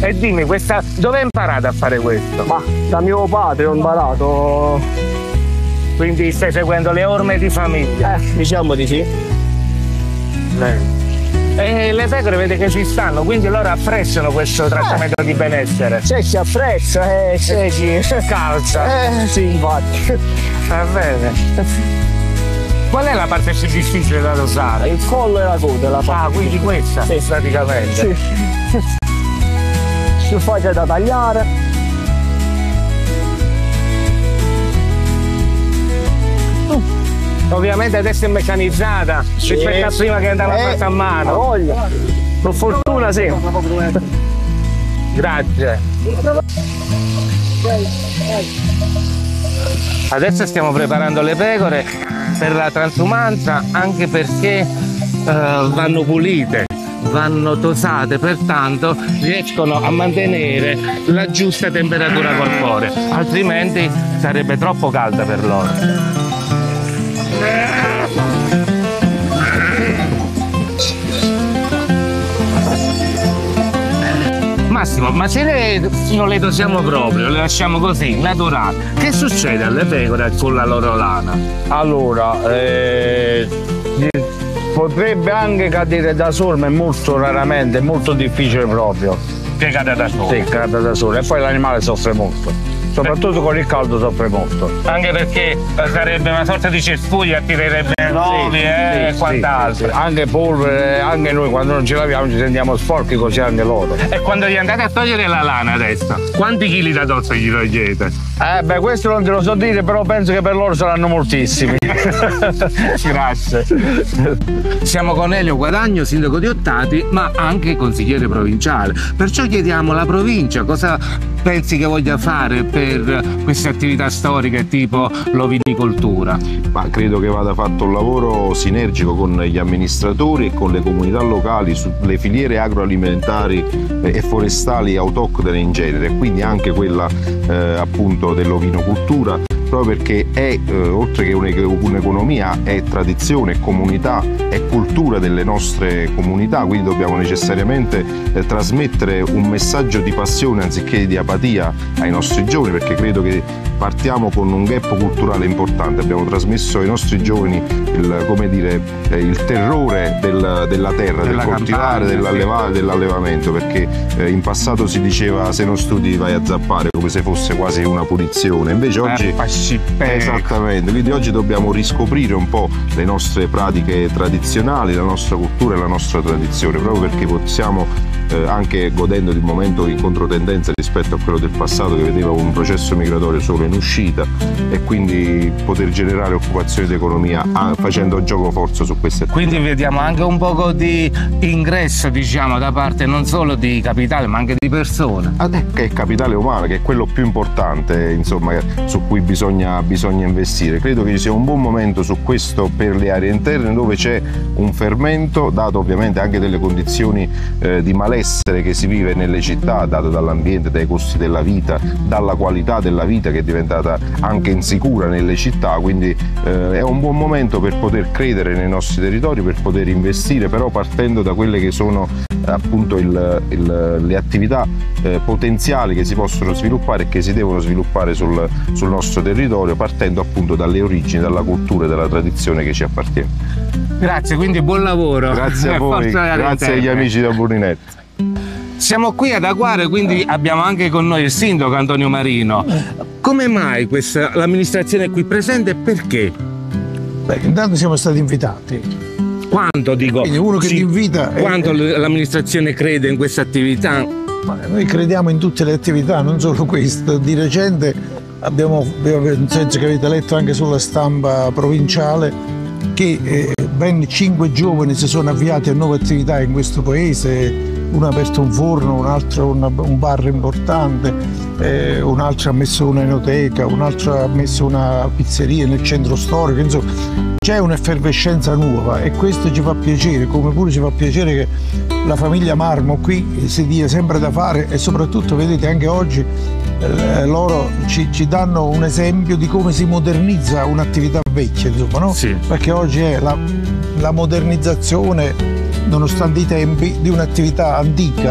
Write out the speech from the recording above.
E dimmi, dove hai imparato a fare questo? Ma da mio padre ho imparato. Quindi stai seguendo le orme di famiglia? Diciamo di sì. E le pecore vede che ci stanno, quindi loro apprezzano questo trattamento di benessere. C'è chi apprezza, c'è chi calza. Sì, infatti. Va bene. Qual è la parte più difficile da dosare? Il collo e la coda, la parte. Ah, quindi questa? Sì. Praticamente. Sì. Più facile da tagliare. Ovviamente adesso è meccanizzata, rispetto a prima che andava fatta a mano. Voglia. Per fortuna sì. Grazie. Adesso stiamo preparando le pecore per la transumanza, anche perché vanno pulite, vanno tosate, pertanto riescono a mantenere la giusta temperatura corporea, altrimenti sarebbe troppo calda per loro. Massimo, ma se non le dosiamo proprio, le lasciamo così, naturali, che succede alle pecore con la loro lana? Allora, potrebbe anche cadere da solo, ma è molto raramente, è molto difficile proprio. Che cade da solo? Sì, cade da solo e poi l'animale soffre molto. Soprattutto con il caldo soffre molto. Anche perché sarebbe una sorta di cespuglio, attirerebbe nuovi e quant'altro. Sì. Anche polvere, anche noi quando non ci laviamo ci sentiamo sporchi, così anche loro. E quando gli andate a togliere la lana adesso, quanti chili da dosso gli togliete? Questo non te lo so dire, però penso che per loro saranno moltissimi. Grazie. Siamo con Elio Guadagno, sindaco di Ottati, ma anche consigliere provinciale. Perciò chiediamo alla provincia cosa pensi che voglia fare per queste attività storiche tipo l'ovinicoltura? Ma credo che vada fatto un lavoro sinergico con gli amministratori e con le comunità locali sulle filiere agroalimentari e forestali autoctone in genere, quindi anche quella appunto dell'ovinocultura, proprio perché è, oltre che un'economia, è tradizione, è comunità, è cultura delle nostre comunità, quindi dobbiamo necessariamente trasmettere un messaggio di passione anziché di apatia ai nostri giovani, perché credo che partiamo con un gap culturale importante. Abbiamo trasmesso ai nostri giovani il terrore della terra, del coltivare, dell'allevamento, perché in passato si diceva se non studi vai a zappare, come se fosse quasi una punizione. Invece oggi esattamente, quindi oggi dobbiamo riscoprire un po' le nostre pratiche tradizionali, la nostra cultura e la nostra tradizione, proprio perché possiamo anche godendo di un momento in controtendenza rispetto a quello del passato che vedeva un processo migratorio solo in uscita, e quindi poter generare occupazione ed economia facendo gioco forza su queste attività. Quindi vediamo anche un poco di ingresso, diciamo, da parte non solo di capitale ma anche di persone. Che è capitale umano, che è quello più importante, insomma, su cui bisogna investire. Credo che ci sia un buon momento su questo per le aree interne, dove c'è un fermento, dato ovviamente anche delle condizioni di malessere che si vive nelle città, dato dall'ambiente, dai costi della vita, dalla qualità della vita che è diventata anche insicura nelle città, quindi è un buon momento per poter credere nei nostri territori, per poter investire, però partendo da quelle che sono appunto le attività potenziali che si possono sviluppare e che si devono sviluppare sul nostro territorio, partendo appunto dalle origini, dalla cultura e dalla tradizione che ci appartiene. Grazie, quindi buon lavoro. Grazie a voi, grazie agli amici da Bruninetto. Siamo qui ad Aguare, quindi abbiamo anche con noi il sindaco Antonio Marino. Come mai l'amministrazione è qui presente e perché? Intanto siamo stati invitati. Quanto dico? Quindi uno che ti invita. Quanto l'amministrazione crede in questa attività? Noi crediamo in tutte le attività, non solo questo. Di recente abbiamo, senso che avete letto anche sulla stampa provinciale, che ben 5 giovani si sono avviati a nuove attività in questo paese. Uno ha aperto un forno, un altro un bar importante, un altro ha messo un'enoteca, un altro ha messo una pizzeria nel centro storico. Insomma, c'è un'effervescenza nuova e questo ci fa piacere, come pure ci fa piacere che la famiglia Marmo qui si dia sempre da fare, e soprattutto vedete anche oggi loro ci danno un esempio di come si modernizza un'attività vecchia, insomma, no? Sì. Perché oggi è la modernizzazione, nonostante i tempi, di un'attività antica.